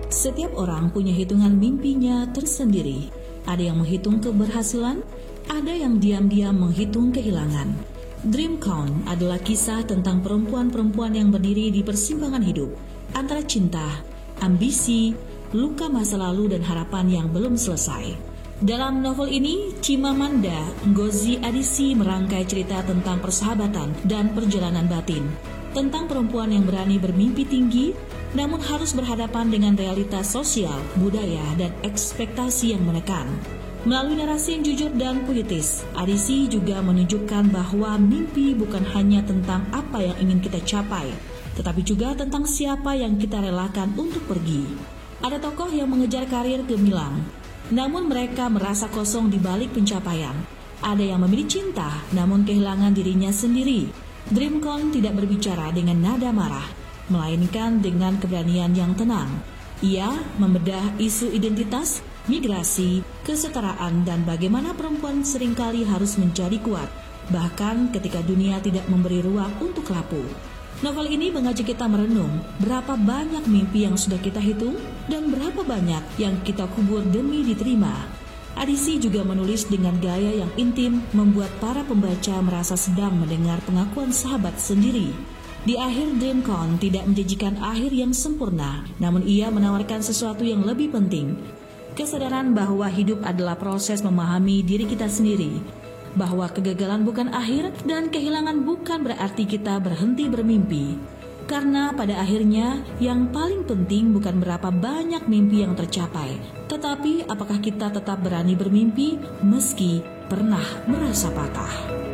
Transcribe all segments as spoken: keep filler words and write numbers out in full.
Setiap orang punya hitungan mimpinya tersendiri. Ada yang menghitung keberhasilan, ada yang diam-diam menghitung kehilangan. Dream Count adalah kisah tentang perempuan-perempuan yang berdiri di persimpangan hidup antara cinta, ambisi, luka masa lalu dan harapan yang belum selesai. Dalam novel ini, Chimamanda Ngozi Adichie merangkai cerita tentang persahabatan dan perjalanan batin, tentang perempuan yang berani bermimpi tinggi, namun harus berhadapan dengan realitas sosial, budaya, dan ekspektasi yang menekan. Melalui narasi yang jujur dan puitis, Adichie juga menunjukkan bahwa mimpi bukan hanya tentang apa yang ingin kita capai, tetapi juga tentang siapa yang kita relakan untuk pergi. Ada tokoh yang mengejar karir gemilang, namun mereka merasa kosong di balik pencapaian. Ada yang memilih cinta, namun kehilangan dirinya sendiri. Dream Count tidak berbicara dengan nada marah, melainkan dengan keberanian yang tenang. Ia membedah isu identitas, migrasi, kesetaraan, dan bagaimana perempuan seringkali harus menjadi kuat, bahkan ketika dunia tidak memberi ruang untuk rapuh. Novel ini mengajak kita merenung berapa banyak mimpi yang sudah kita hitung dan berapa banyak yang kita kubur demi diterima. Adichie juga menulis dengan gaya yang intim, membuat para pembaca merasa sedang mendengar pengakuan sahabat sendiri. Di akhir Dream Count tidak menjanjikan akhir yang sempurna, namun ia menawarkan sesuatu yang lebih penting. Kesadaran bahwa hidup adalah proses memahami diri kita sendiri, bahwa kegagalan bukan akhir dan kehilangan bukan berarti kita berhenti bermimpi. Karena pada akhirnya yang paling penting bukan berapa banyak mimpi yang tercapai, tetapi apakah kita tetap berani bermimpi meski pernah merasa patah.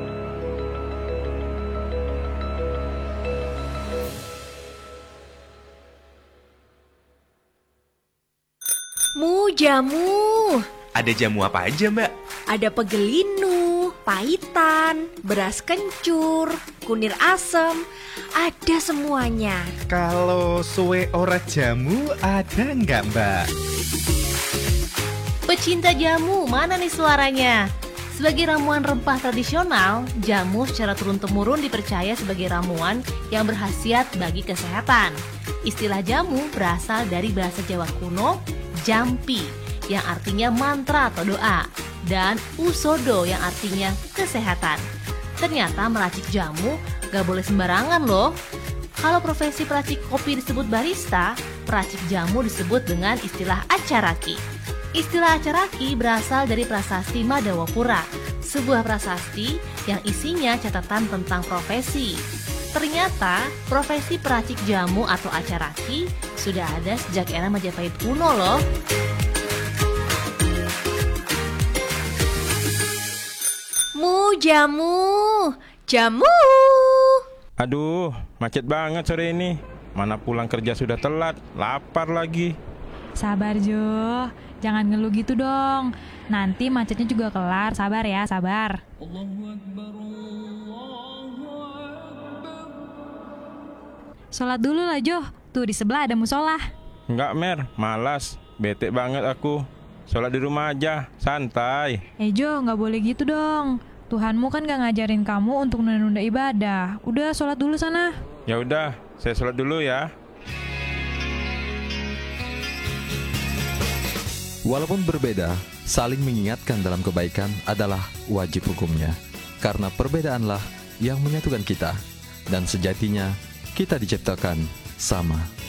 Mu jamu. Ada jamu apa aja, Mbak? Ada pegelinu, pahitan, beras kencur, kunir asem, ada semuanya. Kalau suwe ora jamu ada nggak, Mbak? Pecinta jamu, mana nih suaranya? Sebagai ramuan rempah tradisional, jamu secara turun-temurun dipercaya sebagai ramuan yang berkhasiat bagi kesehatan. Istilah jamu berasal dari bahasa Jawa kuno, jampi, yang artinya mantra atau doa, dan usodo yang artinya kesehatan. Ternyata meracik jamu gak boleh sembarangan loh. Kalau profesi peracik kopi disebut barista, peracik jamu disebut dengan istilah acaraki. Istilah acaraki berasal dari prasasti Madawapura, sebuah prasasti yang isinya catatan tentang profesi. Ternyata profesi peracik jamu atau acaraki sudah ada sejak era Majapahit kuno loh. Mu jamu, jamu. Aduh, macet banget sore ini. Mana pulang kerja sudah telat, lapar lagi. Sabar Jo, jangan ngeluh gitu dong. Nanti macetnya juga kelar, sabar ya, sabar. Sholat dulu lah Jo, tuh di sebelah ada musola. Enggak Mer, malas, bete banget aku. Sholat di rumah aja, santai. Eh Jo, gak boleh gitu dong. Tuhanmu kan gak ngajarin kamu untuk nunda-nunda ibadah. Udah sholat dulu sana. Ya udah, saya sholat dulu ya. Walaupun berbeda, saling mengingatkan dalam kebaikan adalah wajib hukumnya. Karena perbedaanlah yang menyatukan kita. Dan sejatinya kita diciptakan sama.